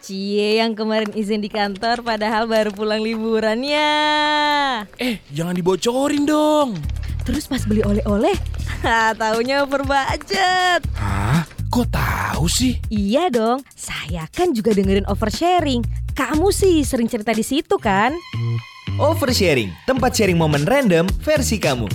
Cie yang kemarin izin di kantor padahal baru pulang liburannya. Jangan dibocorin dong. Terus pas beli oleh-oleh, taunya over budget. Hah? Kok tahu sih? Iya dong, saya kan juga dengerin oversharing. Kamu sih sering cerita di situ kan? Oversharing, tempat sharing momen random versi kamu.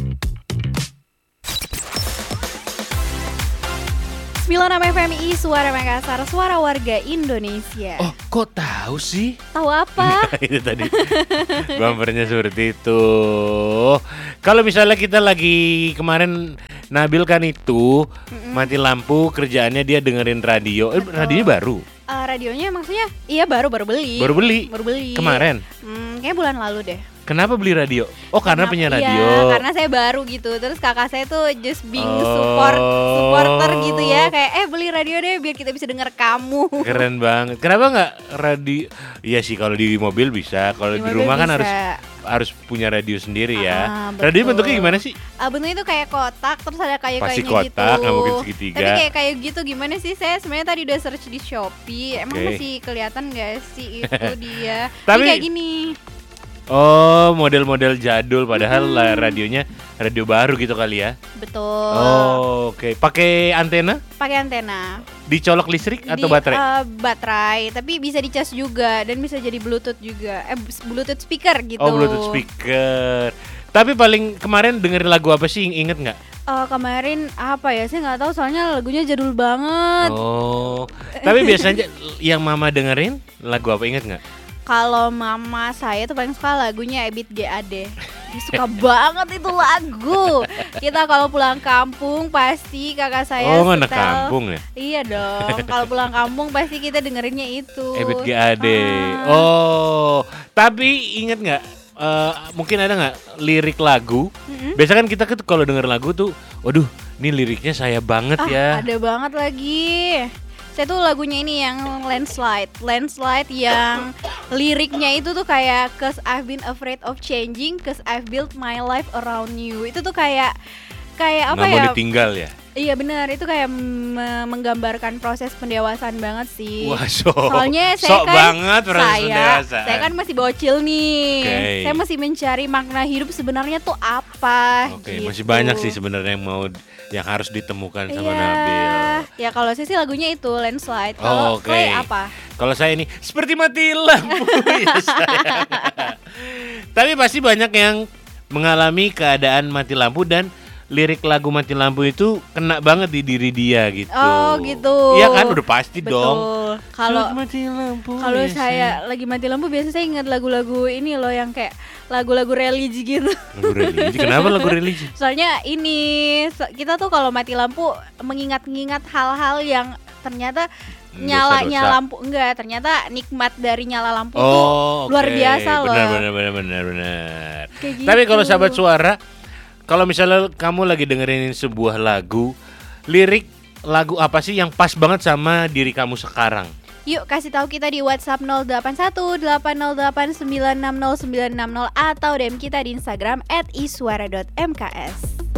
96 FMI Suara Makassar, suara warga Indonesia. Oh, kok tahu sih? Tahu apa? Itu tadi bumpernya seperti itu. Kalau misalnya kita lagi kemarin Nabil kan itu mati lampu, kerjaannya dia dengerin radio. Radionya baru. Radionya maksudnya iya baru beli. Baru beli. Kemarin. Kayak bulan lalu deh. Kenapa beli radio? Oh, karena punya radio. Iya, karena saya baru gitu. Terus kakak saya tuh just being supporter gitu ya. Kayak beli radio deh biar kita bisa denger kamu. Keren banget. Kenapa nggak radio? Iya sih, kalau di mobil bisa. Kalau di rumah kan harus punya radio sendiri ya. Radio bentuknya gimana sih? Bentuknya itu kayak kotak, terus ada kayu-kayunya Pasti gitu. kotak, nggak mungkin segitiga. Tapi kayak kayu gitu gimana sih? Saya sebenarnya tadi udah search di Shopee. Emang masih kelihatan nggak sih itu dia? Tapi kayak gini. Oh, model-model jadul padahal radionya radio baru gitu kali ya. Betul. Oh, oke. Pakai antena? Pakai antena. Dicolok listrik atau baterai? Baterai, tapi bisa dicas juga dan bisa jadi Bluetooth juga. Bluetooth speaker gitu. Oh, Bluetooth speaker. Tapi paling kemarin dengerin lagu apa sih? Ingat nggak? Kemarin apa ya? Saya nggak tahu soalnya lagunya jadul banget. Oh. Tapi biasanya yang mama dengerin lagu apa, ingat nggak? Kalau mama saya tuh paling suka lagunya Ebit GAD. Dia suka banget itu lagu. Kita kalau pulang kampung pasti kakak saya anak kampung ya? Iya dong. Kalau pulang kampung pasti kita dengerinnya itu. Ebit GAD. Oh, tapi ingat nggak? Mungkin ada nggak lirik lagu? Biasa kan kita kalau denger lagu tuh, waduh, ini liriknya saya banget ya. Ada banget lagi. Saya tuh lagunya ini yang Landslide yang liriknya itu tuh kayak cause I've been afraid of changing, cause I've built my life around you. Itu tuh kayak apa ya? Nggak mau ditinggal ya? Iya benar, itu kayak menggambarkan proses pendewasaan banget sih. Wah, soalnya saya saya kan masih bocil nih. Okay. Saya masih mencari makna hidup sebenarnya tuh apa. Oke, gitu. masih banyak sih sebenarnya yang harus ditemukan sama Nabil. Ya kalau saya sih lagunya itu Landslide. Kalau Clay apa? Kalau saya ini seperti mati lampu ya sayang. Tapi pasti banyak yang mengalami keadaan mati lampu dan lirik lagu mati lampu itu kena banget di diri dia gitu. Oh gitu. Iya kan, udah pasti betul. dong. Kalau saya lagi mati lampu biasanya saya ingat lagu-lagu ini loh yang kayak lagu-lagu religi gitu. Lagu religi? Kenapa lagu religi? Soalnya ini kita tuh kalau mati lampu mengingat-ingat hal-hal yang ternyata nyalanya lampu ternyata nikmat dari nyala lampu tuh luar biasa loh. Benar. Gitu. Tapi kalau sahabat suara, kalau misalnya kamu lagi dengerin sebuah lagu, lirik lagu apa sih yang pas banget sama diri kamu sekarang? Yuk kasih tahu kita di WhatsApp 081808960960 atau DM kita di Instagram @iswara.mks.